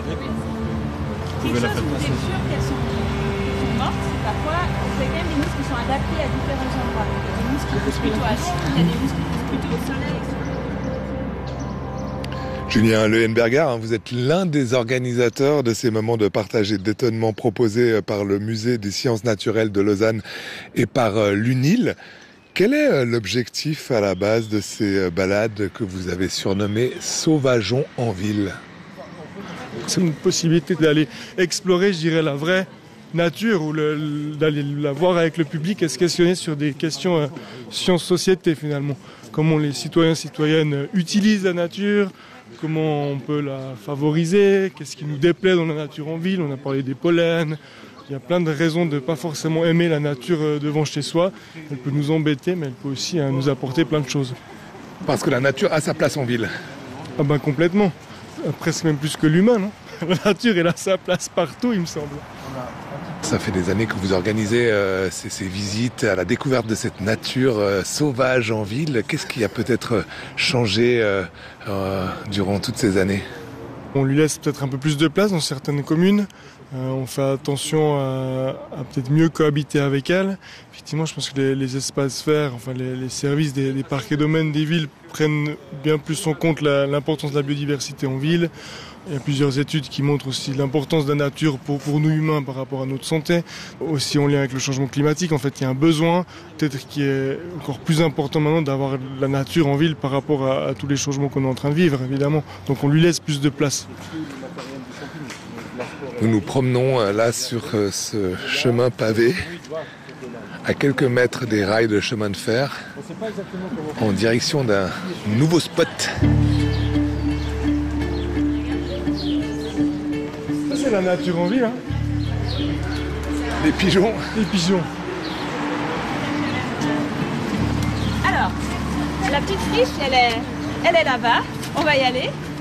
Quelque chose où vous êtes sûr qu'elles sont mortes, parfois, vous avez quand même des mousses qui sont adaptées à différents endroits. Il y a des mousses qui poussent plutôt à l'ombre, il y a des mousses qui poussent plutôt au soleil. Julien Leuenberger, vous êtes l'un des organisateurs de ces moments de partage et d'étonnement proposés par le Musée des sciences naturelles de Lausanne et par l'UNIL. Quel est l'objectif à la base de ces balades que vous avez surnommées Sauvageons en ville ? C'est une possibilité d'aller explorer, je dirais, la vraie nature ou d'aller la voir avec le public et se questionner sur des questions sciences-société finalement. Comment les citoyens et citoyennes utilisent la nature, comment on peut la favoriser, qu'est-ce qui nous déplaît dans la nature en ville. On a parlé des pollens. Il y a plein de raisons de ne pas forcément aimer la nature devant chez soi. Elle peut nous embêter, mais elle peut aussi nous apporter plein de choses. Parce que la nature a sa place en ville. Ah ben complètement. Presque même plus que l'humain, non ? La nature, elle a sa place partout, il me semble. Ça fait des années que vous organisez ces visites à la découverte de cette nature sauvage en ville. Qu'est-ce qui a peut-être changé durant toutes ces années ? On lui laisse peut-être un peu plus de place dans certaines communes. On fait attention à peut-être mieux cohabiter avec elles. Effectivement, je pense que les espaces verts, enfin les services des parcs et domaines des villes prennent bien plus en compte l'importance de la biodiversité en ville. Il y a plusieurs études qui montrent aussi l'importance de la nature pour nous humains par rapport à notre santé. Aussi en lien avec le changement climatique, en fait, il y a un besoin, peut-être qui est encore plus important maintenant, d'avoir la nature en ville par rapport à tous les changements qu'on est en train de vivre, évidemment. Donc on lui laisse plus de place. Nous nous promenons là sur ce chemin pavé, à quelques mètres des rails de chemin de fer, en direction d'un nouveau spot. C'est la nature en ville, hein. Les pigeons. Les pigeons. Alors, la petite fiche, elle est là-bas. On va y aller.